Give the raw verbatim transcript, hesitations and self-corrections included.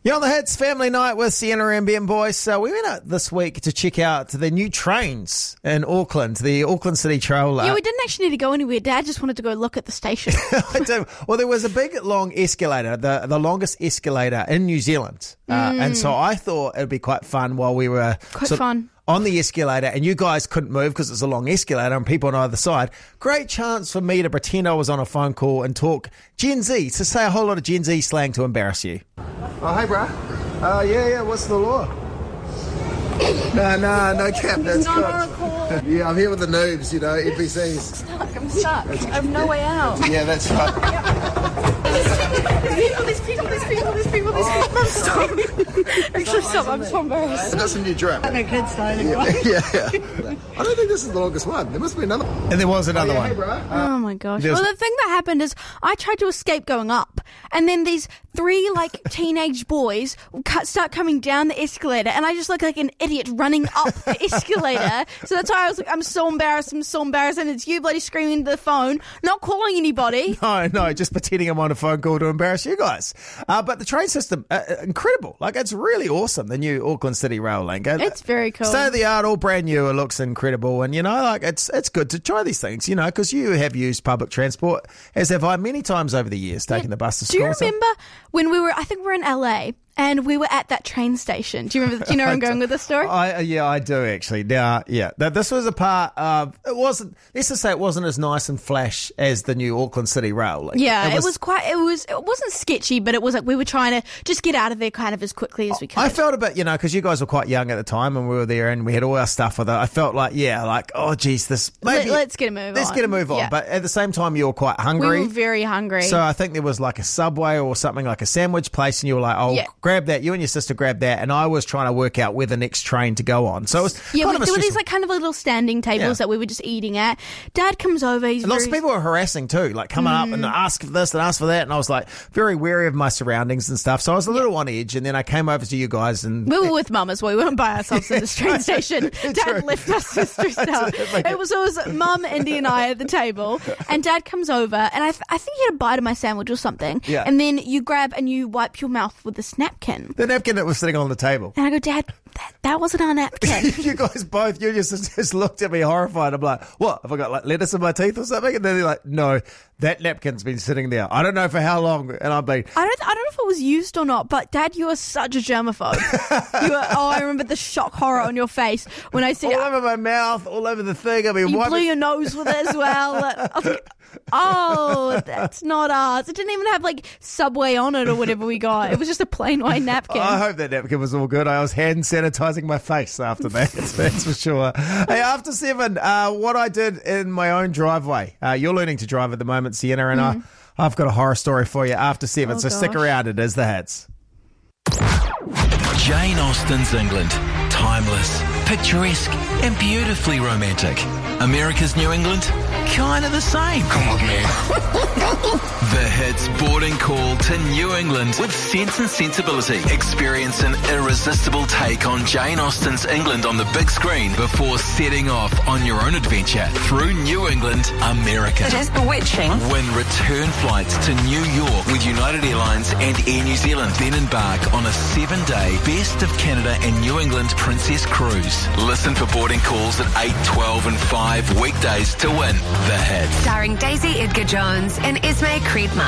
You're on the Hits Family Night with Sienna and Ben Boyce. So we went out this week to check out the new trains in Auckland, the Auckland City Trail. Yeah, we didn't actually need to go anywhere. Dad just wanted to go look at the station. I do. Well, there was a big, long escalator, the the longest escalator in New Zealand. Uh, Mm. and so I thought it would be quite fun while we were Quite sort of fun. on the escalator, and you guys couldn't move because it's a long escalator and people on either side. Great chance for me to pretend I was on a phone call and talk Gen Z, to say a whole lot of Gen Z slang to embarrass you. Oh, hey, bruh. Uh, yeah, yeah, what's the law? no, no, no cap, that's Not good. on a call. Yeah, I'm here with the noobs, you know, N P Cs. Stuck, I'm stuck. I have no way out. Yeah, that's right. There's people, there's people, there's people, there's people, there's people. Stop. Actually, stop, I'm so embarrassed. I've got some new drip. The kids starting Yeah, yeah, yeah. I don't think this is the longest one. There must be another. And there was another Yeah, hey, one. bruh. Oh my gosh. There's- Well, the thing that happened is I tried to escape going up, and then these three like teenage boys cut, start coming down the escalator, and I just look like an idiot running up the escalator. So that's why I was like, I'm so embarrassed, I'm so embarrassed, and it's you bloody screaming into the phone, not calling anybody. No, no, just pretending I'm on a phone call to embarrass you guys. Uh, but the train system, uh, incredible. Like, it's really awesome, the new Auckland City Rail link. It- It's very cool. State of the art, all brand new. It looks incredible. And, you know, like, it's it's good to try these things, you know, because you have used public transport, as have I, many times over the years, taking the bus to Do school. you and stuff. remember when we were, I think we were in L A, and we were at that train station? Do you remember, do you know where I'm going with this story? I, uh, yeah, I do actually. Now, yeah, Th- this was a part of, it wasn't, let's just say it wasn't as nice and flash as the new Auckland City Rail link. Yeah, it was, quite, it was, it wasn't sketchy, but it was like we were trying to just get out of there kind of as quickly as we could. I felt a bit, you know, because you guys were quite young at the time and we were there and we had all our stuff with it. I felt like, yeah, like, oh, geez, this, maybe. Let, us get a move Let's on. get a move on. Yeah. But at the same time, you were quite we hungry. were very hungry. So I think there was like a Subway or something like a sandwich place, and you were like, "Oh, Yeah. grab that." You and your sister grabbed that, and I was trying to work out where the next train to go on. So it was yeah, kind we, of a there were these stressful- like kind of little standing tables Yeah. that we were just eating at. Dad comes over. He's Lots very, of people were harassing too, like coming up Mm. and ask for this and ask for that, and I was like very wary of my surroundings and stuff. So I was a little on edge, and then I came over to you guys, and We were with Mum as well. We weren't by ourselves in this train station. True. Dad left us so stressed out. It was, it was Mum, Indy, and I at the table. And Dad comes over, and I, I think he had a bite of my sandwich or something. Yeah. And then you grab and you wipe your mouth with this napkin. the napkin that was sitting on the table. And I go, Dad, that, that wasn't our napkin. You guys both, you and your sister just looked at me horrified. I'm like, what? Have I got like lettuce in my teeth or something? And then they're like, no, that napkin's been sitting there. I don't know for how long. And I've been, I don't, I don't know if it was used or not, but Dad, you are such a germaphobe. you are, oh, I remember the shock horror on your face when I said, all over my mouth, all over the thing. I mean, you wiping- blew your nose with it as well. I was like, oh, that's not ours. It didn't even have like Subway on it or whatever we got. It was just a plain white napkin. I hope that napkin was all good. I was hand sanitizing my face after that. That's for sure. Hey, after seven, uh, what I did in my own driveway. Uh, you're learning to drive at the moment, Sienna, and I, I've got a horror story for you after seven. Oh, so stick gosh. around. It is the Hits. Jane Austen's England. Timeless, picturesque, and beautifully romantic. America's New England? Kind of the same. Come with me. The Hits boarding call to New England with Sense and Sensibility. Experience an irresistible take on Jane Austen's England on the big screen before setting off on your own adventure through New England, America. It is bewitching. Win return flights to New York with United Airlines and Air New Zealand. Then embark on a seven-day Best of Canada and New England Princess Cruise. Listen for boarding calls at eight, twelve and five weekdays to win the Hits. Starring Daisy Edgar Jones and Esme Creedman.